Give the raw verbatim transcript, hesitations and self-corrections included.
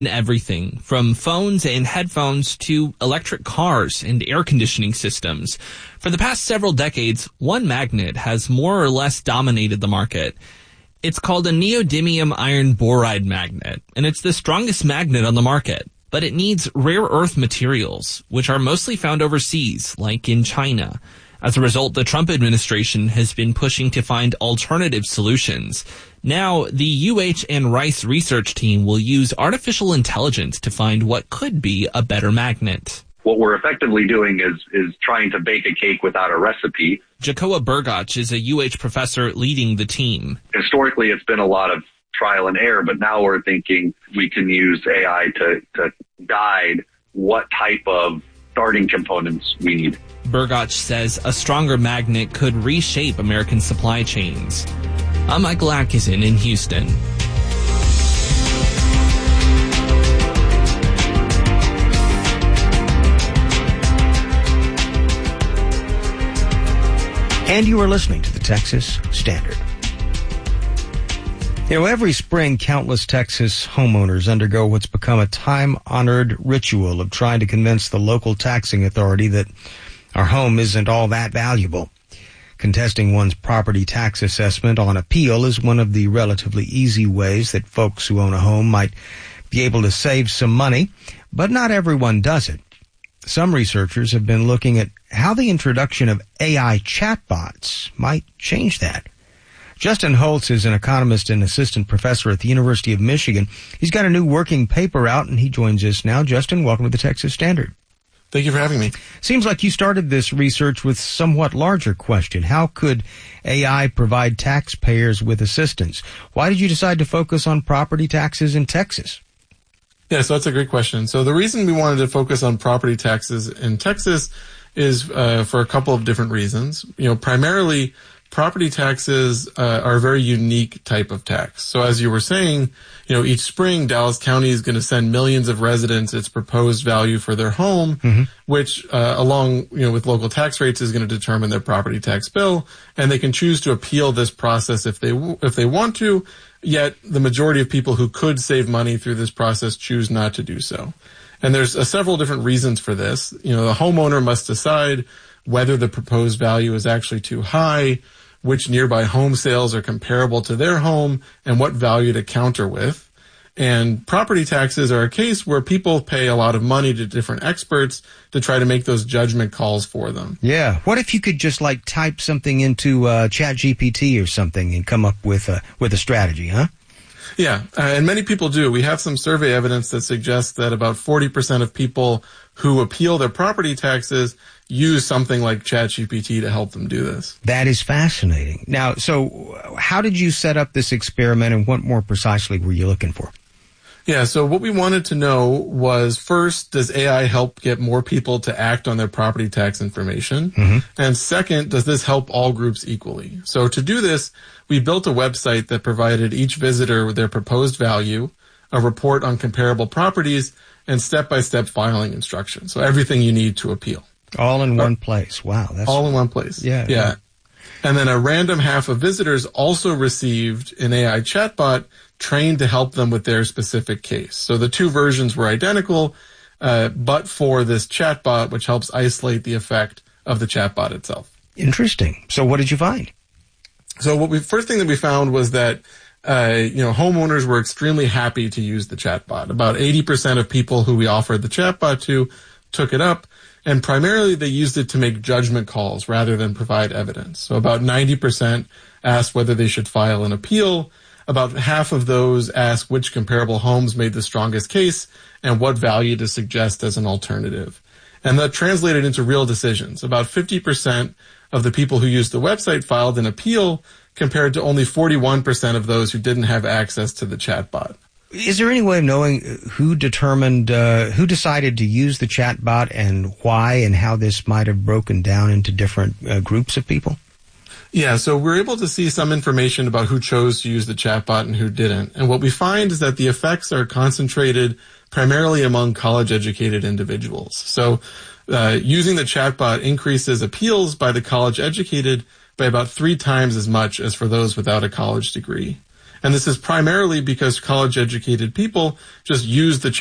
everything from phones and headphones to electric cars and air conditioning systems. For the past several decades, one magnet has more or less dominated the market. It's called a neodymium iron boride magnet, and it's the strongest magnet on the market. But it needs rare earth materials, which are mostly found overseas, like in China. As a result, the Trump administration has been pushing to find alternative solutions. Now, the U H and Rice research team will use artificial intelligence to find what could be a better magnet. What we're effectively doing is is trying to bake a cake without a recipe. Jacoa Burgach is a U H professor leading the team. Historically, it's been a lot of trial and error, but now we're thinking we can use A I to, to guide what type of starting components we need. Burgach says a stronger magnet could reshape American supply chains. I'm Michael Atkinson in Houston. And you are listening to the Texas Standard. You know, every spring, countless Texas homeowners undergo what's become a time-honored ritual of trying to convince the local taxing authority that our home isn't all that valuable. Contesting one's property tax assessment on appeal is one of the relatively easy ways that folks who own a home might be able to save some money, but not everyone does it. Some researchers have been looking at how the introduction of A I chatbots might change that. Justin Holtz is an economist and assistant professor at the University of Michigan. He's got a new working paper out, and he joins us now. Justin, welcome to the Texas Standard. Thank you for having me. Seems like you started this research with somewhat larger question. How could A I provide taxpayers with assistance? Why did you decide to focus on property taxes in Texas? Yeah, so that's a great question. So the reason we wanted to focus on property taxes in Texas is uh, for a couple of different reasons. You know, primarily, property taxes uh, are a very unique type of tax. So as you were saying, you know, each spring, Dallas County is going to send millions of residents its proposed value for their home, mm-hmm. which, uh, along, you know, with local tax rates is going to determine their property tax bill. And they can choose to appeal this process if they, if they want to. Yet the majority of people who could save money through this process choose not to do so. And there's uh, several different reasons for this. You know, the homeowner must decide whether the proposed value is actually too high, which nearby home sales are comparable to their home, and what value to counter with. And property taxes are a case where people pay a lot of money to different experts to try to make those judgment calls for them. Yeah. What if you could just like type something into uh, Chat G P T or something and come up with a, with a strategy, huh? Yeah, uh, and many people do. We have some survey evidence that suggests that about forty percent of people who appeal their property taxes use something like Chat G P T to help them do this. That is fascinating. Now, so how did you set up this experiment, and what more precisely were you looking for? Yeah, so what we wanted to know was, first, does A I help get more people to act on their property tax information? Mm-hmm. And second, does this help all groups equally? So to do this, we built a website that provided each visitor with their proposed value, a report on comparable properties, and step-by-step filing instructions. So everything you need to appeal. All in one place. Wow. That's all in one place. Yeah. Yeah. yeah. And then a random half of visitors also received an A I chatbot trained to help them with their specific case. So the two versions were identical, uh, but for this chatbot, which helps isolate the effect of the chatbot itself. Interesting. So what did you find? So what we first thing that we found was that uh, you know, homeowners were extremely happy to use the chatbot. About eighty percent of people who we offered the chatbot to took it up, and primarily they used it to make judgment calls rather than provide evidence. So about ninety percent asked whether they should file an appeal. About half of those asked which comparable homes made the strongest case and what value to suggest as an alternative. And that translated into real decisions. About fifty percent of the people who used the website filed an appeal, compared to only forty-one percent of those who didn't have access to the chatbot. Is there any way of knowing who determined, uh, who decided to use the chatbot and why, and how this might have broken down into different uh, groups of people? Yeah, so we're able to see some information about who chose to use the chatbot and who didn't. And what we find is that the effects are concentrated primarily among college-educated individuals. So uh, using the chatbot increases appeals by the college-educated by about three times as much as for those without a college degree. And this is primarily because college educated people just use the